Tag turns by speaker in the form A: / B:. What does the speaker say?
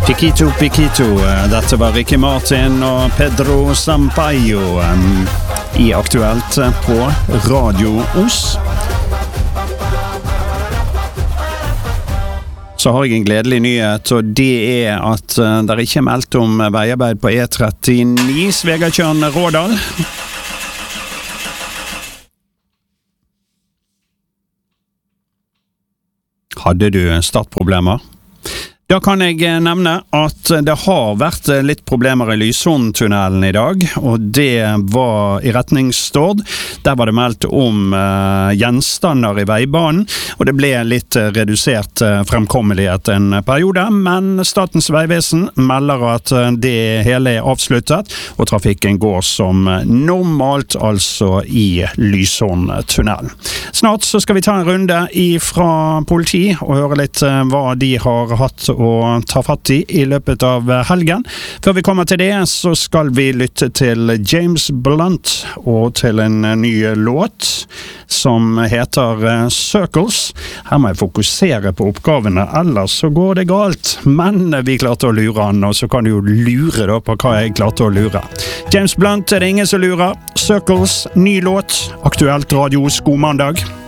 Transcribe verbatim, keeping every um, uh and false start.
A: Piquito Piquito, dette var Ricky Martin og Pedro Sampaio um, i Aktuelt på Radio Os. Så har jeg en gledelig nyhet, og det er at uh, det ikke er meldt om veiarbeid på E trettini Svegatjørn-Rådal. Hadde du startproblemer? Da kan jeg nevne at det har vært litt problemer i Lysån-tunnelen i dag, og det var i retning Stord. Der var det meldt om uh, gjenstander i veibanen, og det ble litt uh, redusert uh, fremkommelighet en periode, men Statens vegvesen melder at uh, det hele er avsluttet, og trafikken går som normalt, altså i Lysån-tunnelen. Snart så skal vi ta en runde fra politi og høre litt uh, hva de har hatt og ta fatt i i løpet av helgen. Før vi kommer til det, så skal vi lytte til James Blunt og til en ny låt som heter Circles. Her må jeg fokusere på oppgavene, ellers så går det galt. Men vi klarte å lure han, og så kan du jo lure da på hva jeg klarte å lure. James Blunt er det ingen som lurer. Circles, ny låt, Aktuelt Radio, god mandag.